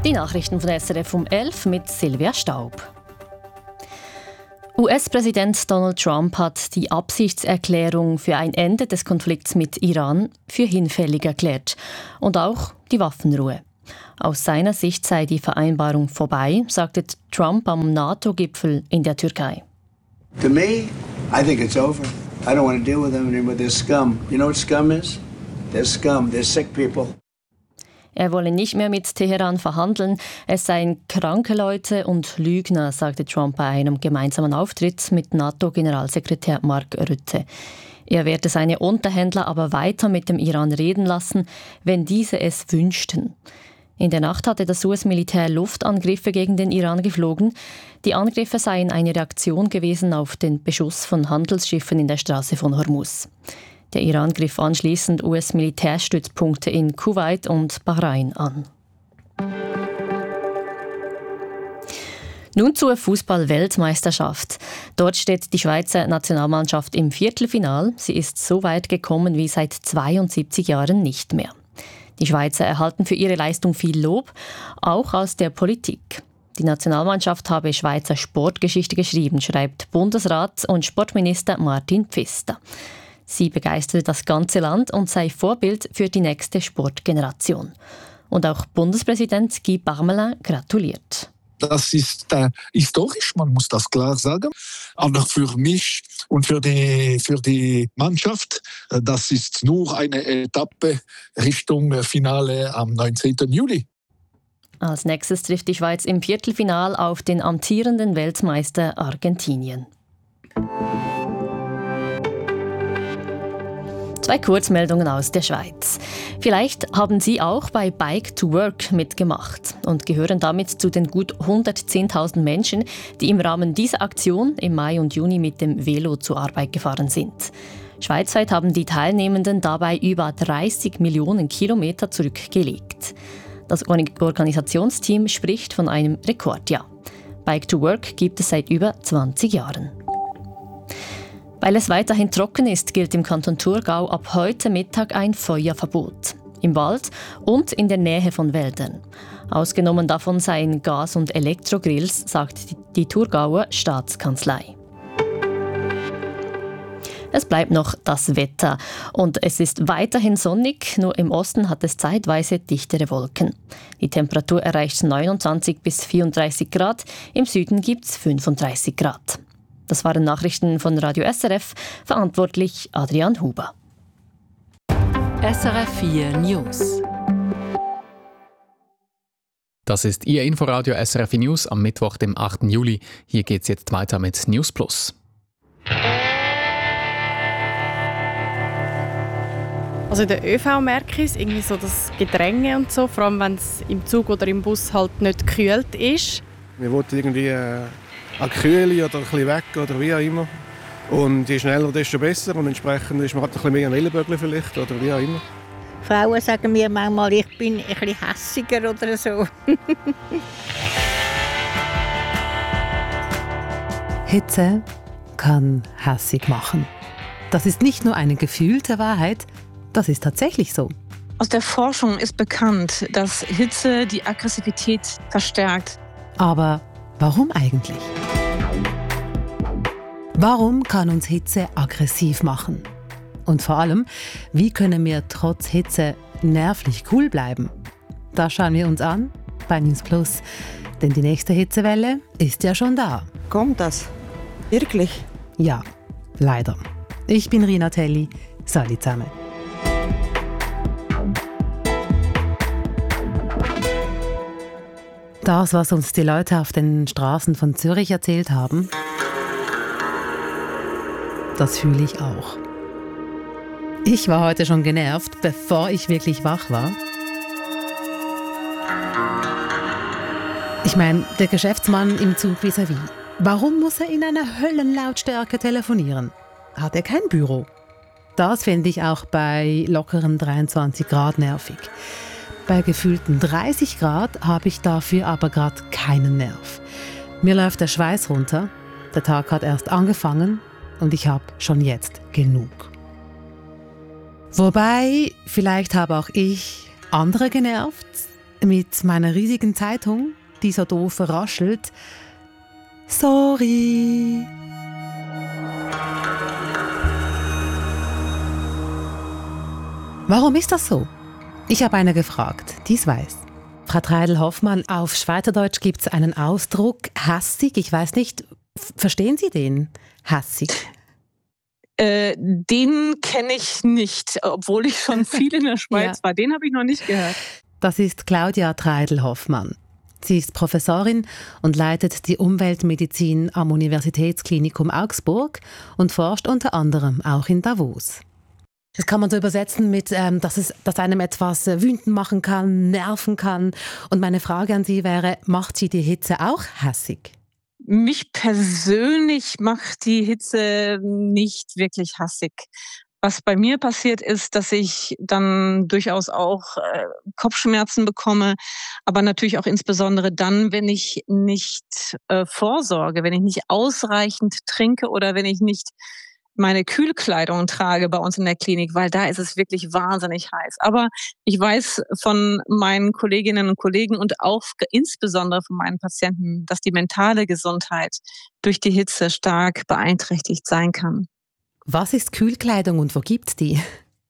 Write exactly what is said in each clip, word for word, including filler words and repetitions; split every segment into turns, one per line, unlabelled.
Die Nachrichten von S R F um elf mit Silvia Staub. U S-Präsident Donald Trump hat die Absichtserklärung für ein Ende des Konflikts mit Iran für hinfällig erklärt und auch die Waffenruhe. Aus seiner Sicht sei die Vereinbarung vorbei, sagte Trump am NATO-Gipfel in der Türkei.
To me, I think it's over. I don't want to deal with them anymore. They're scum. You know what scum is? They're scum. They're sick people.
Er wolle nicht mehr mit Teheran verhandeln. Es seien kranke Leute und Lügner, sagte Trump bei einem gemeinsamen Auftritt mit NATO-Generalsekretär Mark Rutte. Er werde seine Unterhändler aber weiter mit dem Iran reden lassen, wenn diese es wünschten. In der Nacht hatte das U S-Militär Luftangriffe gegen den Iran geflogen. Die Angriffe seien eine Reaktion gewesen auf den Beschuss von Handelsschiffen in der Straße von Hormuz. Der Iran griff anschließend U S-Militärstützpunkte in Kuwait und Bahrain an. Nun zur Fußball-Weltmeisterschaft. Dort steht die Schweizer Nationalmannschaft im Viertelfinal. Sie ist so weit gekommen wie seit zweiundsiebzig Jahren nicht mehr. Die Schweizer erhalten für ihre Leistung viel Lob, auch aus der Politik. Die Nationalmannschaft habe Schweizer Sportgeschichte geschrieben, schreibt Bundesrat und Sportminister Martin Pfister. Sie begeistere das ganze Land und sei Vorbild für die nächste Sportgeneration. Und auch Bundespräsident Guy Parmelin gratuliert.
Das ist äh, historisch, man muss das klar sagen. Aber für mich und für die, für die Mannschaft, äh, das ist nur eine Etappe Richtung Finale am neunzehnten Juli.
Als nächstes trifft die Schweiz im Viertelfinal auf den amtierenden Weltmeister Argentinien. Zwei Kurzmeldungen aus der Schweiz. Vielleicht haben Sie auch bei Bike to Work mitgemacht und gehören damit zu den gut hundertzehntausend Menschen, die im Rahmen dieser Aktion im Mai und Juni mit dem Velo zur Arbeit gefahren sind. Schweizweit haben die Teilnehmenden dabei über dreißig Millionen Kilometer zurückgelegt. Das Organisationsteam spricht von einem Rekordjahr. Bike to Work gibt es seit über zwanzig Jahren. Weil es weiterhin trocken ist, gilt im Kanton Thurgau ab heute Mittag ein Feuerverbot. Im Wald und in der Nähe von Wäldern. Ausgenommen davon seien Gas- und Elektrogrills, sagt die Thurgauer Staatskanzlei. Es bleibt noch das Wetter und es ist weiterhin sonnig, nur im Osten hat es zeitweise dichtere Wolken. Die Temperatur erreicht neunundzwanzig bis vierunddreißig Grad, im Süden gibt es fünfunddreißig Grad. Das waren Nachrichten von Radio S R F, verantwortlich Adrian Huber.
S R F vier News. Das ist Ihr Inforadio S R F vier News am Mittwoch, dem achten Juli. Hier geht es jetzt weiter mit News Plus.
Also in der ÖV merke ich es, irgendwie so das Gedränge und so, vor allem wenn es im Zug oder im Bus halt nicht gekühlt ist.
Wir wollten irgendwie äh, an Kühle oder ein bisschen weg oder wie auch immer. Und je schneller, desto besser. Und entsprechend ist man halt ein bisschen mehr ein Wellenbögel vielleicht oder wie auch immer.
Frauen sagen mir manchmal, ich bin ein bisschen hässiger oder so.
Hitze kann hässig machen. Das ist nicht nur eine gefühlte Wahrheit, das ist tatsächlich so.
Aus der Forschung ist bekannt, dass Hitze die Aggressivität verstärkt.
Aber warum eigentlich? Warum kann uns Hitze aggressiv machen? Und vor allem, wie können wir trotz Hitze nervlich cool bleiben? Das schauen wir uns an bei News Plus. Denn die nächste Hitzewelle ist ja schon da.
Kommt das? Wirklich?
Ja, leider. Ich bin Rina Telli. Salut zusammen. Das, was uns die Leute auf den Straßen von Zürich erzählt haben, das fühle ich auch. Ich war heute schon genervt, bevor ich wirklich wach war. Ich meine, der Geschäftsmann im Zug vis-à-vis. Warum muss er in einer Höllenlautstärke telefonieren? Hat er kein Büro? Das finde ich auch bei lockeren dreiundzwanzig Grad nervig. Bei gefühlten dreißig Grad habe ich dafür aber gerade keinen Nerv. Mir läuft der Schweiß runter, der Tag hat erst angefangen und ich habe schon jetzt genug. Wobei, vielleicht habe auch ich andere genervt, mit meiner riesigen Zeitung, die so doof raschelt. Sorry. Warum ist das so? Ich habe eine gefragt, die es weiß. Frau Treidl-Hoffmann, auf Schweizerdeutsch gibt es einen Ausdruck, hassig. Ich weiß nicht, f- verstehen Sie den? Hassig.
Äh, den kenne ich nicht, obwohl ich schon viel in der Schweiz
Ja.
war. Den habe ich noch nicht gehört.
Das ist Claudia Treidl-Hoffmann. Sie ist Professorin und leitet die Umweltmedizin am Universitätsklinikum Augsburg und forscht unter anderem auch in Davos. Das kann man so übersetzen mit, ähm, dass es dass einem etwas äh, wütend machen kann, nerven kann. Und meine Frage an Sie wäre, macht Sie die Hitze auch hassig?
Mich persönlich macht die Hitze nicht wirklich hassig. Was bei mir passiert ist, dass ich dann durchaus auch äh, Kopfschmerzen bekomme, aber natürlich auch insbesondere dann, wenn ich nicht äh, vorsorge, wenn ich nicht ausreichend trinke oder wenn ich nicht meine Kühlkleidung trage bei uns in der Klinik, weil da ist es wirklich wahnsinnig heiß. Aber ich weiß von meinen Kolleginnen und Kollegen und auch insbesondere von meinen Patienten, dass die mentale Gesundheit durch die Hitze stark beeinträchtigt sein kann.
Was ist Kühlkleidung und wo gibt's die?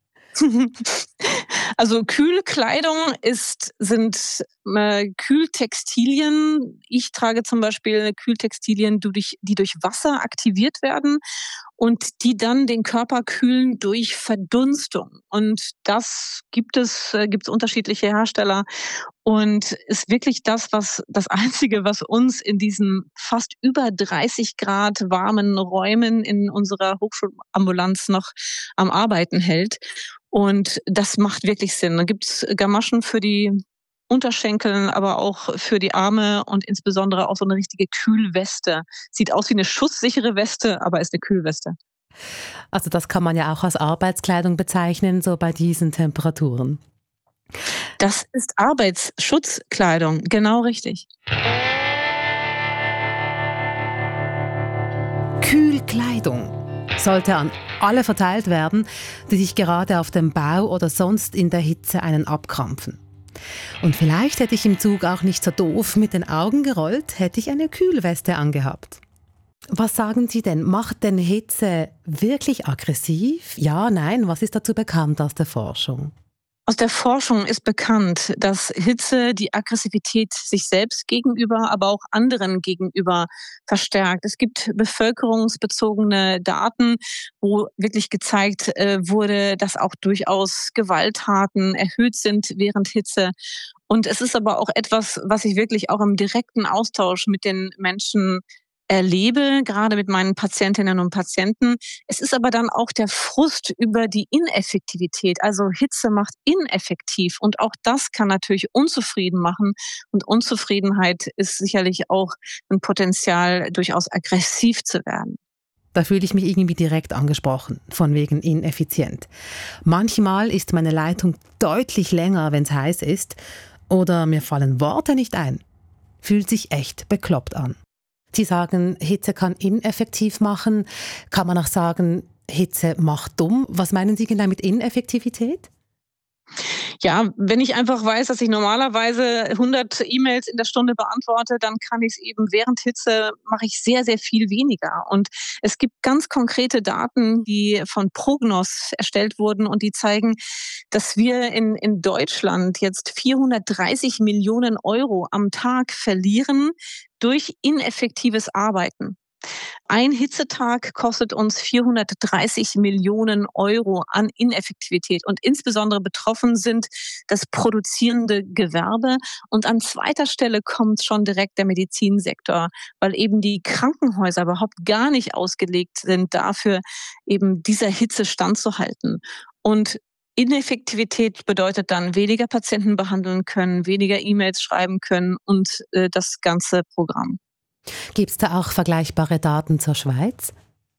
Also Kühlkleidung ist, sind äh, Kühltextilien. Ich trage zum Beispiel Kühltextilien, die durch, die durch Wasser aktiviert werden und die dann den Körper kühlen durch Verdunstung. Und das gibt es, äh, gibt es unterschiedliche Hersteller und ist wirklich das, was das Einzige, was uns in diesen fast über dreißig Grad warmen Räumen in unserer Hochschulambulanz noch am Arbeiten hält. Und das macht wirklich Sinn. Da gibt's Gamaschen für die Unterschenkel, aber auch für die Arme und insbesondere auch so eine richtige Kühlweste. Sieht aus wie eine schusssichere Weste, aber ist eine Kühlweste.
Also das kann man ja auch als Arbeitskleidung bezeichnen, so bei diesen Temperaturen.
Das ist Arbeitsschutzkleidung, genau richtig.
Kühlkleidung sollte an alle verteilt werden, die sich gerade auf dem Bau oder sonst in der Hitze einen abkrampfen. Und vielleicht hätte ich im Zug auch nicht so doof mit den Augen gerollt, hätte ich eine Kühlweste angehabt. Was sagen Sie denn? Macht denn Hitze wirklich aggressiv? Ja, nein, was ist dazu bekannt aus der Forschung?
Aus der Forschung ist bekannt, dass Hitze die Aggressivität sich selbst gegenüber, aber auch anderen gegenüber verstärkt. Es gibt bevölkerungsbezogene Daten, wo wirklich gezeigt äh, wurde, dass auch durchaus Gewalttaten erhöht sind während Hitze. Und es ist aber auch etwas, was ich wirklich auch im direkten Austausch mit den Menschen erlebe, gerade mit meinen Patientinnen und Patienten. Es ist aber dann auch der Frust über die Ineffektivität. Also Hitze macht ineffektiv und auch das kann natürlich unzufrieden machen. Und Unzufriedenheit ist sicherlich auch ein Potenzial, durchaus aggressiv zu werden.
Da fühle ich mich irgendwie direkt angesprochen, von wegen ineffizient. Manchmal ist meine Leitung deutlich länger, wenn es heiß ist, oder mir fallen Worte nicht ein. Fühlt sich echt bekloppt an. Sie sagen, Hitze kann ineffektiv machen. Kann man auch sagen, Hitze macht dumm? Was meinen Sie genau mit Ineffektivität?
Ja, wenn ich einfach weiß, dass ich normalerweise hundert E-Mails in der Stunde beantworte, dann kann ich es eben während Hitze, mache ich sehr, sehr viel weniger. Und es gibt ganz konkrete Daten, die von Prognos erstellt wurden und die zeigen, dass wir in, in Deutschland jetzt vierhundertdreißig Millionen Euro am Tag verlieren durch ineffektives Arbeiten. Ein Hitzetag kostet uns vierhundertdreißig Millionen Euro an Ineffektivität. Und insbesondere betroffen sind das produzierende Gewerbe. Und an zweiter Stelle kommt schon direkt der Medizinsektor, weil eben die Krankenhäuser überhaupt gar nicht ausgelegt sind, dafür eben dieser Hitze standzuhalten. Und Ineffektivität bedeutet dann weniger Patienten behandeln können, weniger E-Mails schreiben können und äh, das ganze Programm.
Gibt es da auch vergleichbare Daten zur Schweiz?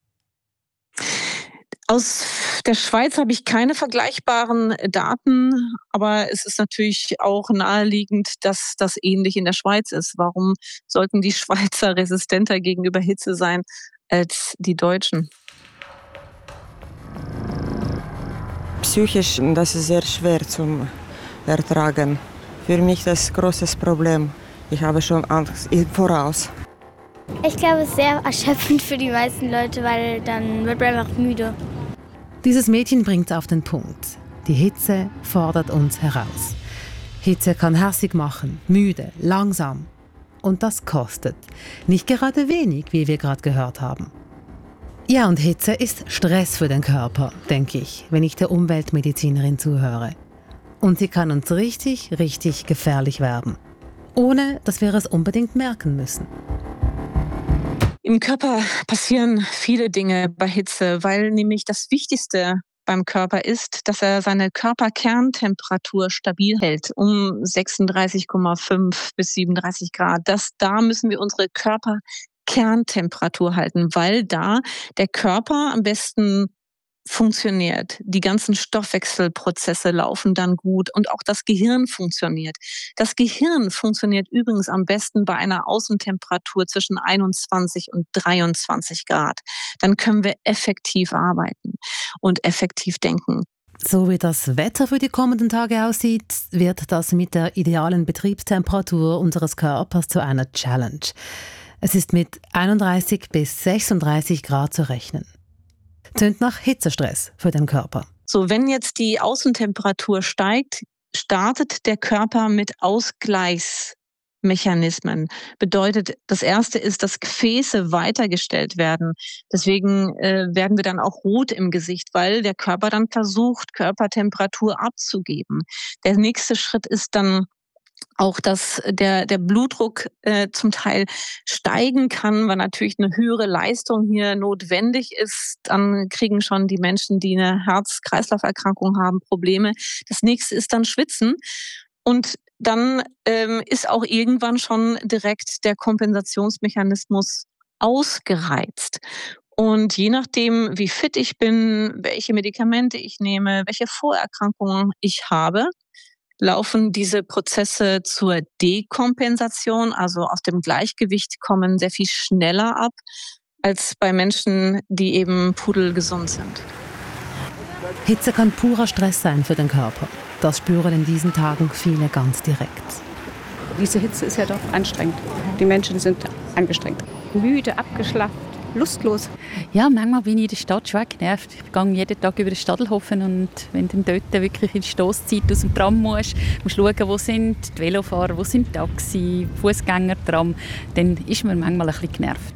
Aus der Schweiz habe ich keine vergleichbaren Daten, aber es ist natürlich auch naheliegend, dass das ähnlich in der Schweiz ist. Warum sollten die Schweizer resistenter gegenüber Hitze sein als die Deutschen?
Psychisch, das ist sehr schwer zu ertragen. Für mich das ist ein großes Problem. Ich habe schon Angst im Voraus.
Ich glaube, es ist sehr erschöpfend für die meisten Leute, weil dann wird man einfach müde.
Dieses Mädchen bringt auf den Punkt. Die Hitze fordert uns heraus. Hitze kann hässig machen, müde, langsam. Und das kostet. Nicht gerade wenig, wie wir gerade gehört haben. Ja, und Hitze ist Stress für den Körper, denke ich, wenn ich der Umweltmedizinerin zuhöre. Und sie kann uns richtig, richtig gefährlich werden. Ohne, dass wir es unbedingt merken müssen.
Im Körper passieren viele Dinge bei Hitze, weil nämlich das Wichtigste beim Körper ist, dass er seine Körperkerntemperatur stabil hält, um sechsunddreißig Komma fünf bis siebenunddreißig Grad. Das, da müssen wir unsere Körperkerntemperatur halten, weil da der Körper am besten funktioniert. Die ganzen Stoffwechselprozesse laufen dann gut und auch das Gehirn funktioniert. Das Gehirn funktioniert übrigens am besten bei einer Außentemperatur zwischen einundzwanzig und dreiundzwanzig Grad. Dann können wir effektiv arbeiten und effektiv denken.
So wie das Wetter für die kommenden Tage aussieht, wird das mit der idealen Betriebstemperatur unseres Körpers zu einer Challenge. Es ist mit einunddreißig bis sechsunddreißig Grad zu rechnen. Tönt nach Hitzestress für den Körper.
So, wenn jetzt die Außentemperatur steigt, startet der Körper mit Ausgleichsmechanismen. Bedeutet, das erste ist, dass Gefäße weitergestellt werden. Deswegen äh, werden wir dann auch rot im Gesicht, weil der Körper dann versucht, Körpertemperatur abzugeben. Der nächste Schritt ist dann auch, dass der, der Blutdruck äh, zum Teil steigen kann, weil natürlich eine höhere Leistung hier notwendig ist. Dann kriegen schon die Menschen, die eine Herz-Kreislauf-Erkrankung haben, Probleme. Das nächste ist dann Schwitzen. Und dann ähm, ist auch irgendwann schon direkt der Kompensationsmechanismus ausgereizt. Und je nachdem, wie fit ich bin, welche Medikamente ich nehme, welche Vorerkrankungen ich habe, laufen diese Prozesse zur Dekompensation, also aus dem Gleichgewicht kommen, sehr viel schneller ab als bei Menschen, die eben pudelgesund sind.
Hitze kann purer Stress sein für den Körper. Das spüren in diesen Tagen viele ganz direkt.
Diese Hitze ist ja doch anstrengend. Die Menschen sind angestrengt. Müde, abgeschlafft, lustlos.
Ja, manchmal bin ich in der Stadt schon genervt. Ich gehe jeden Tag über den Stadelhofen und wenn du dort wirklich in die Stosszeit aus dem Tram musst, musst du schauen, wo sind die Velofahrer, wo sind die Taxi, Fußgänger, Tram, dann ist man manchmal ein bisschen genervt.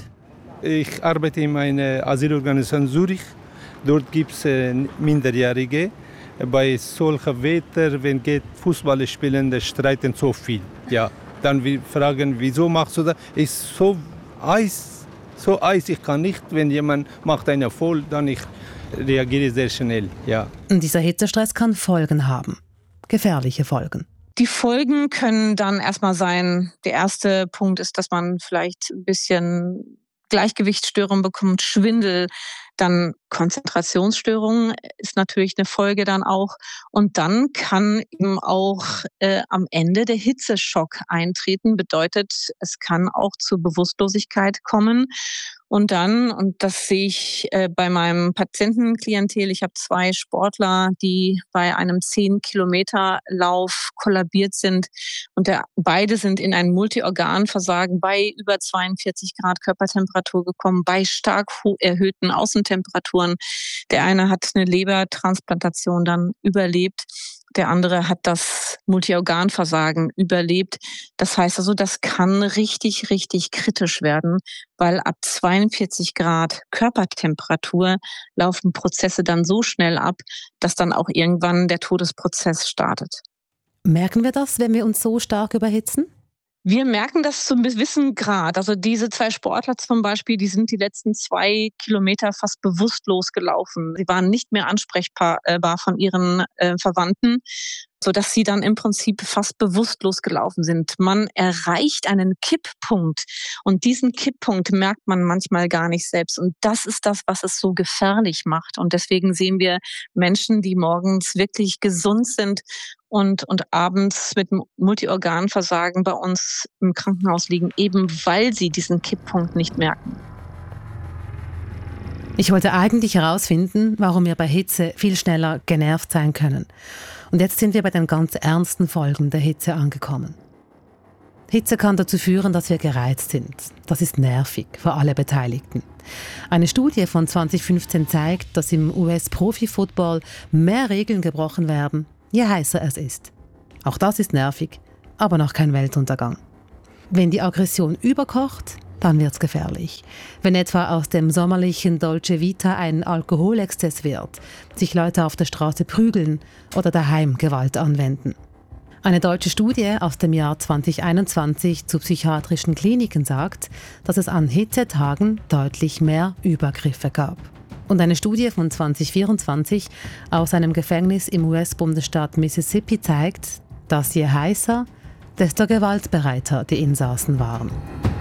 Ich arbeite in einer Asylorganisation Zürich. Dort gibt es äh, Minderjährige. Bei solchem Wetter, wenn geht Fußball spielen, die streiten so viel. Ja, dann wir fragen, wieso machst du das? Ist so Eis. So Eis, ich kann nicht, wenn jemand macht einen voll, dann ich reagiere sehr schnell, ja.
Und dieser Hitzestress kann Folgen haben, gefährliche Folgen.
Die Folgen können dann erstmal sein, der erste Punkt ist, dass man vielleicht ein bisschen Gleichgewichtsstörungen bekommt, Schwindel, dann Konzentrationsstörungen ist natürlich eine Folge dann auch. Und dann kann eben auch äh, am Ende der Hitzeschock eintreten. Bedeutet, es kann auch zu Bewusstlosigkeit kommen. Und dann, und das sehe ich äh, bei meinem Patientenklientel, ich habe zwei Sportler, die bei einem zehn-Kilometer-Lauf kollabiert sind. Und der, beide sind in ein Multiorganversagen bei über zweiundvierzig Grad Körpertemperatur gekommen, bei stark erhöhten Außentemperaturen. Der eine hat eine Lebertransplantation dann überlebt. Der andere hat das Multiorganversagen überlebt. Das heißt also, das kann richtig, richtig kritisch werden, weil ab zweiundvierzig Grad Körpertemperatur laufen Prozesse dann so schnell ab, dass dann auch irgendwann der Todesprozess startet.
Merken wir das, wenn wir uns so stark überhitzen?
Wir merken das zu einem gewissen Grad. Also diese zwei Sportler zum Beispiel, die sind die letzten zwei Kilometer fast bewusstlos gelaufen. Sie waren nicht mehr ansprechbar von ihren äh, Verwandten, sodass sie dann im Prinzip fast bewusstlos gelaufen sind. Man erreicht einen Kipppunkt und diesen Kipppunkt merkt man manchmal gar nicht selbst. Und das ist das, was es so gefährlich macht. Und deswegen sehen wir Menschen, die morgens wirklich gesund sind und, und abends mit Multiorganversagen bei uns im Krankenhaus liegen, eben weil sie diesen Kipppunkt nicht merken.
Ich wollte eigentlich herausfinden, warum wir bei Hitze viel schneller genervt sein können. Und jetzt sind wir bei den ganz ernsten Folgen der Hitze angekommen. Hitze kann dazu führen, dass wir gereizt sind. Das ist nervig für alle Beteiligten. Eine Studie von zwanzig fünfzehn zeigt, dass im U S-Profi-Football mehr Regeln gebrochen werden, je heißer es ist. Auch das ist nervig, aber noch kein Weltuntergang. Wenn die Aggression überkocht, dann wird's gefährlich. Wenn etwa aus dem sommerlichen Dolce Vita ein Alkoholexzess wird, sich Leute auf der Straße prügeln oder daheim Gewalt anwenden. Eine deutsche Studie aus dem Jahr zwanzig einundzwanzig zu psychiatrischen Kliniken sagt, dass es an Hitzetagen deutlich mehr Übergriffe gab. Und eine Studie von zwanzig vierundzwanzig aus einem Gefängnis im U S-Bundesstaat Mississippi zeigt, dass je heißer, desto gewaltbereiter die Insassen waren.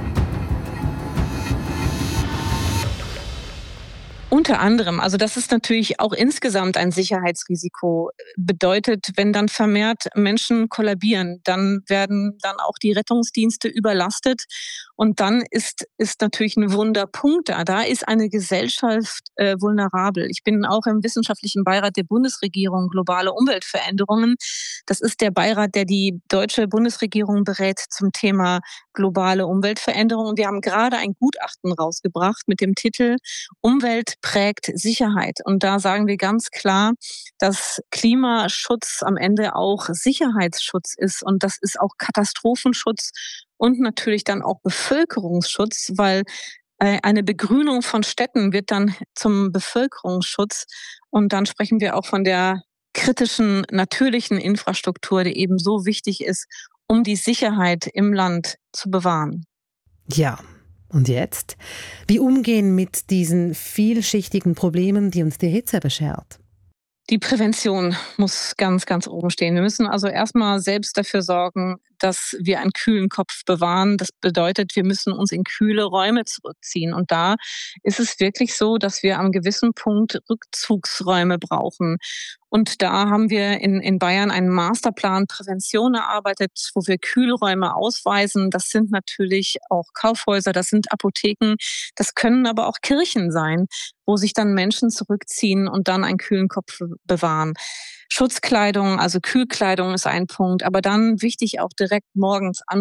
Unter anderem, also das ist natürlich auch insgesamt ein Sicherheitsrisiko. Bedeutet, wenn dann vermehrt Menschen kollabieren, dann werden dann auch die Rettungsdienste überlastet. Und dann ist, ist natürlich ein Wunderpunkt da. Da ist eine Gesellschaft äh, vulnerabel. Ich bin auch im wissenschaftlichen Beirat der Bundesregierung Globale Umweltveränderungen. Das ist der Beirat, der die deutsche Bundesregierung berät zum Thema globale Umweltveränderungen. Wir haben gerade ein Gutachten rausgebracht mit dem Titel Umwelt prägt Sicherheit. Und da sagen wir ganz klar, dass Klimaschutz am Ende auch Sicherheitsschutz ist. Und das ist auch Katastrophenschutz und natürlich dann auch Bevölkerungsschutz, weil eine Begrünung von Städten wird dann zum Bevölkerungsschutz. Und dann sprechen wir auch von der kritischen, natürlichen Infrastruktur, die eben so wichtig ist, um die Sicherheit im Land zu bewahren.
Ja. Und jetzt? Wie umgehen mit diesen vielschichtigen Problemen, die uns die Hitze beschert?
Die Prävention muss ganz, ganz oben stehen. Wir müssen also erstmal selbst dafür sorgen, dass wir einen kühlen Kopf bewahren. Das bedeutet, wir müssen uns in kühle Räume zurückziehen. Und da ist es wirklich so, dass wir am gewissen Punkt Rückzugsräume brauchen. Und da haben wir in, in Bayern einen Masterplan Prävention erarbeitet, wo wir Kühlräume ausweisen. Das sind natürlich auch Kaufhäuser, das sind Apotheken, das können aber auch Kirchen sein, wo sich dann Menschen zurückziehen und dann einen kühlen Kopf bewahren. Schutzkleidung, also Kühlkleidung ist ein Punkt, aber dann wichtig auch direkt morgens an